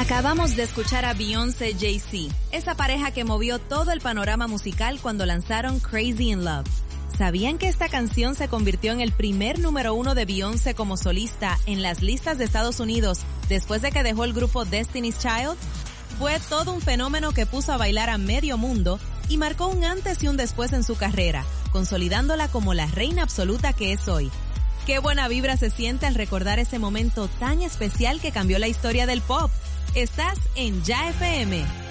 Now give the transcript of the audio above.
Acabamos de escuchar a Beyoncé y Jay-Z, esa pareja que movió todo el panorama musical cuando lanzaron Crazy in Love. ¿Sabían que esta canción se convirtió en el primer número 1 de Beyoncé como solista en las listas de Estados Unidos después de que dejó el grupo Destiny's Child? Fue todo un fenómeno que puso a bailar a medio mundo y marcó un antes y un después en su carrera, consolidándola como la reina absoluta que es hoy. Qué buena vibra se siente al recordar ese momento tan especial que cambió la historia del pop. Estás en Ya FM.